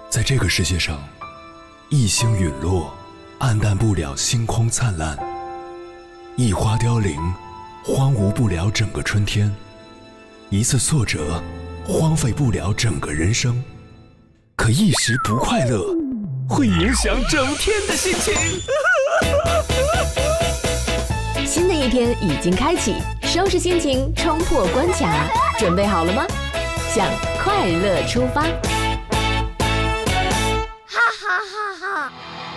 在这个世界上，一星陨落，暗淡不了星空灿烂；一花凋零，荒芜不了整个春天；一次挫折，荒废不了整个人生。可一时不快乐，会影响整天的心情。 新的一天已经开启，收拾心情，冲破关卡，准备好了吗？向快乐出发！ 哈哈哈哈！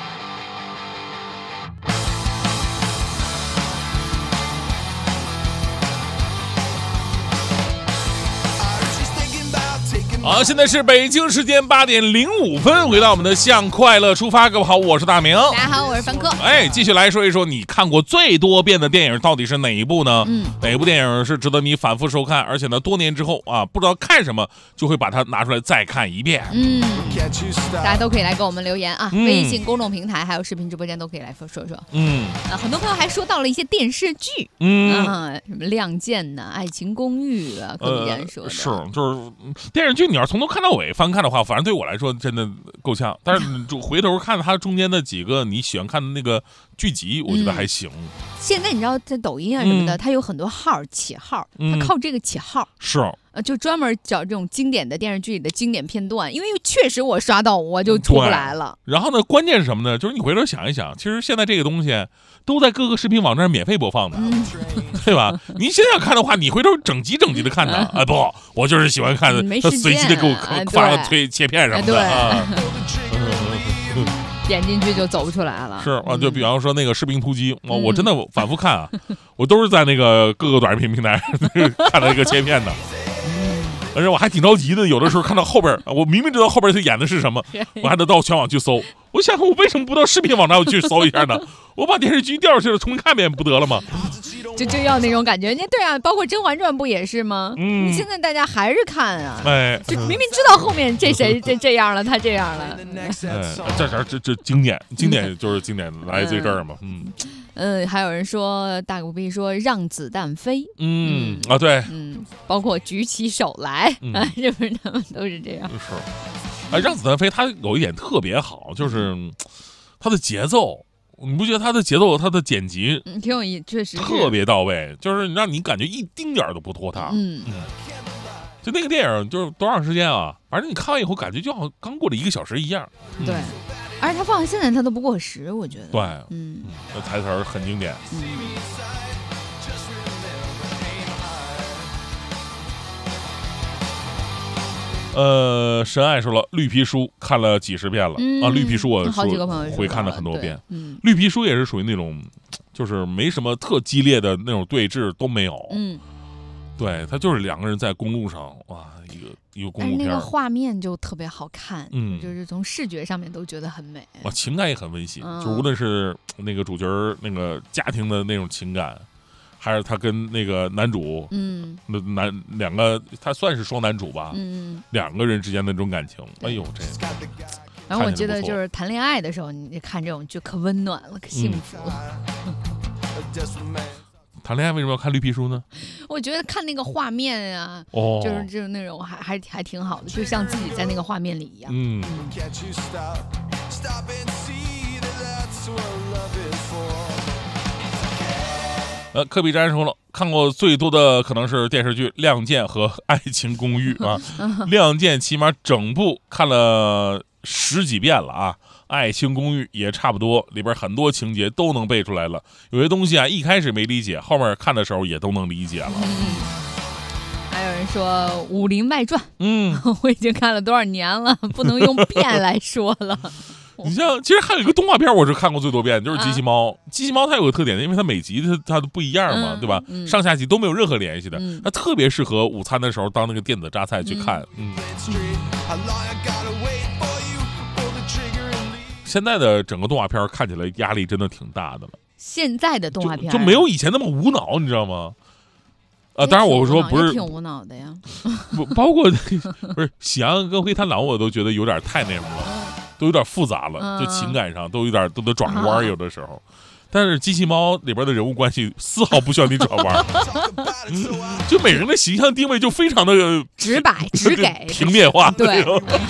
好，现在是北京时间8点05分，回到我们的向快乐出发。各位好，我是大明。 大家好，我是凡哥。 继续来说一说你看过最多遍的电影到底是哪一部呢？哪一部电影是值得你反复收看，而且呢，多年之后啊，不知道看什么，就会把它拿出来再看一遍。 大家都可以来给我们留言啊，微信公众平台还有视频直播间都可以来说说。很多朋友还说到了一些电视剧，什么《亮剑》呐，《爱情公寓》啊，柯比然说的。 是，就是电视剧，你要从头看到尾翻看的话，反正对我来说真的够呛。但是你回头看它中间的几个你喜欢看的那个剧集，我觉得还行。 现在你知道在抖音啊什么的，它有很多号起号，它靠这个起号。 是。 就专门找这种经典的电视剧里的经典片段，因为确实我刷到我就出不来了。 然后呢，关键是什么呢？就是你回头想一想，其实现在这个东西都在各个视频网站免费播放的，对吧？你现在要看的话，你回头整集的看的。不，我就是喜欢看他随机的给我发个切片什么的。 点进去就走不出来了。 是啊，就比方说那个《士兵突击》，我真的反复看啊，我都是在那个各个短视频平台看了一个切片的。而且我还挺着急的，有的时候看到后边，我明明知道后边他演的是什么，我还得到全网去搜。我想我为什么不到视频网站去搜一下呢？我把电视剧调出去了，重新看遍不得了吗？ 就要那种感觉。对啊，包括《甄嬛传》不也是吗？现在大家还是看啊，就明明知道后面这谁这样了，他这样了。 这经典就是经典，来自于这儿嘛。 还有人说大狗币说让子弹飞， 对， 包括举起手来，是不是他们都是这样？ 是，让子弹飞，它有一点特别好，就是它的节奏，你不觉得它的节奏、它的剪辑， 挺有意，确实特别到位，就是让你感觉一丁点都不拖沓。就那个电影就是多长时间啊？反正你看完以后，感觉就好像刚过了1个小时一样。 对。而且他放到现在他都不过时，我觉得。 对，那台词很经典。神爱说了，绿皮书看了几十遍了绿皮书我好几个朋友回看了很多遍。绿皮书也是属于那种，就是没什么特激烈的那种对峙都没有。对，他就是2个人在公路上，哇，一个公路片， 那个画面就特别好看，就是从视觉上面都觉得很美， 情感也很温馨，就无论是那个主角那个家庭的那种情感，还是他跟那个男主，两个他算是双男主吧，2个人之间的那种感情，哎呦这。 然后我觉得就是谈恋爱的时候，你看这种剧可温暖了，可幸福了。 谈恋爱为什么要看绿皮书呢？ 我觉得看那个画面啊，就是那种还挺好的，就像自己在那个画面里一样。 柯比詹说了，看过最多的可能是电视剧《亮剑》和《爱情公寓》啊，《亮剑》起码整部看了10几遍了啊。爱情公寓也差不多，里边很多情节都能背出来了。有些东西啊，一开始没理解，后面看的时候也都能理解了。 还有人说《武林外传》，我已经看了多少年了，不能用遍来说了。 你像，其实还有一个动画片，我是看过最多遍，就是《机器猫》。机器猫它有个特点，因为它每集它都不一样嘛，对吧？上下集都没有任何联系的，它特别适合午餐的时候当那个电子榨菜去看。现在的整个动画片看起来压力真的挺大的了。 现在的动画片就没有以前那么无脑，你知道吗？当然我说不是挺无脑的呀。 包括不是《喜羊羊跟灰太狼》，我都觉得有点太那什么了，都有点复杂了，就情感上都有点都得转弯，有的时候。但是机器猫里边的人物关系丝毫不需要你转弯，就每人的形象定位就非常的直白直给平面化。 对，